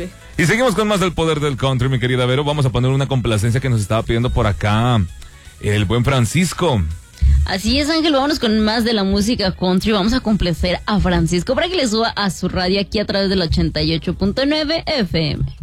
Y seguimos con más del poder del country, mi querida Vero. Vamos a poner una complacencia que nos estaba pidiendo por acá el buen Francisco. Así es, Ángel, vámonos con más de la música country. Vamos a complacer a Francisco para que le suba a su radio aquí a través del 88.9 FM.